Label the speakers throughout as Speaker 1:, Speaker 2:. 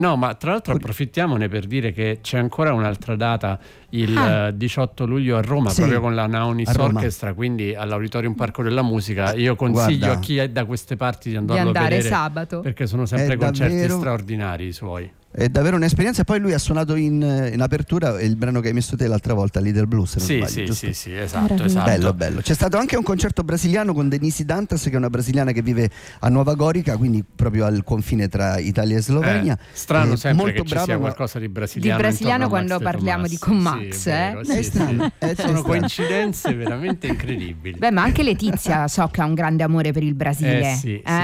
Speaker 1: No, ma tra l'altro approfittiamone per dire che c'è ancora un'altra data, il 18 luglio a Roma, proprio con la Naunis Orchestra, quindi all'Auditorium Parco della Musica. Io consiglio a chi è da queste parti di andarlo a vedere
Speaker 2: sabato,
Speaker 1: perché sono sempre concerti straordinari i suoi.
Speaker 3: È davvero un'esperienza. Poi lui ha suonato in apertura il brano che hai messo te l'altra volta, Little Blues, se non sbaglio,
Speaker 1: sì, esatto.
Speaker 3: Bello. C'è stato anche un concerto brasiliano con Denise Dantas, che è una brasiliana che vive a Nuova Gorica, quindi proprio al confine tra Italia e Slovenia.
Speaker 1: Strano sempre
Speaker 3: molto
Speaker 1: che ci sia qualcosa di brasiliano.
Speaker 2: Di brasiliano quando parliamo di con Max,
Speaker 3: È strano.
Speaker 1: Sono coincidenze veramente incredibili.
Speaker 2: Beh, ma anche Letizia so che ha un grande amore per il Brasile.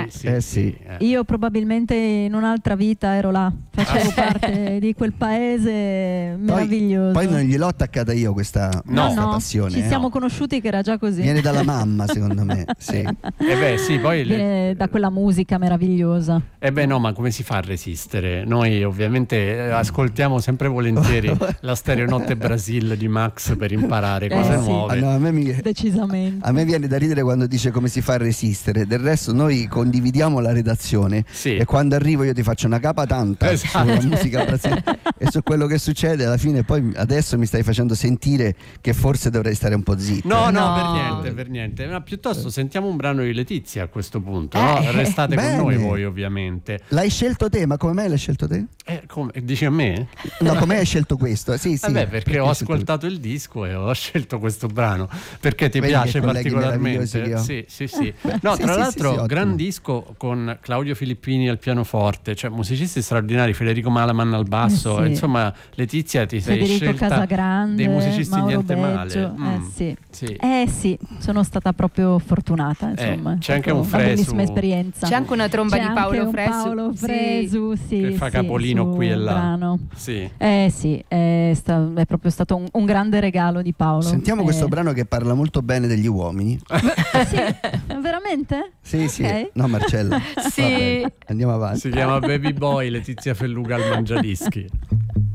Speaker 3: Sì.
Speaker 4: Io probabilmente in un'altra vita ero là, facevo parte di quel paese meraviglioso.
Speaker 3: Poi non gliel'ho attaccata io questa passione.
Speaker 4: Ci siamo conosciuti che era già così.
Speaker 3: Viene dalla mamma, secondo me. Sì.
Speaker 1: Poi
Speaker 4: viene da quella musica meravigliosa.
Speaker 1: No, ma come si fa a resistere? Noi ovviamente ascoltiamo sempre volentieri la Stereonotte Brasil di Max per imparare cose nuove.
Speaker 4: Decisamente.
Speaker 3: A me viene da ridere quando dice come si fa a resistere. Del resto noi condividiamo la redazione e quando arrivo io ti faccio una capa tanta sulla musica brasiliana e su quello che succede alla fine. Poi adesso mi stai facendo sentire che forse dovrei stare un po' zitto.
Speaker 1: No, per niente. Ma piuttosto sentiamo un brano di Letizia a questo punto, no? Restate con noi voi, ovviamente.
Speaker 3: L'hai scelto te, ma come mai l'hai scelto te?
Speaker 1: Dici a me?
Speaker 3: No, come hai scelto questo? Sì.
Speaker 1: Perché ho ascoltato il disco e ho scelto questo brano perché ti piace particolarmente. Sì. Tra l'altro gran disco con Claudio Filippini al pianoforte, cioè musicisti straordinari, Federico Malaman al basso, insomma Letizia ti sei scelta
Speaker 4: Casagrande,
Speaker 1: dei musicisti
Speaker 4: Mauro
Speaker 1: niente
Speaker 4: Beggio,
Speaker 1: male.
Speaker 4: Sì, sono stata proprio fortunata, insomma.
Speaker 1: C'è anche un
Speaker 4: una bellissima esperienza.
Speaker 2: C'è anche una tromba di Paolo
Speaker 4: Fresu,
Speaker 1: che fa capolino qui e là.
Speaker 4: Brano. È proprio stato un grande regalo di Paolo.
Speaker 3: Sentiamo questo brano che parla molto bene degli uomini.
Speaker 4: Sì, veramente?
Speaker 3: Sì.
Speaker 4: Okay.
Speaker 3: No, Marcella.
Speaker 2: Sì.
Speaker 3: Vabbè, andiamo avanti.
Speaker 1: Si chiama Baby Boy, Letizia Felluga al Mangiadischi.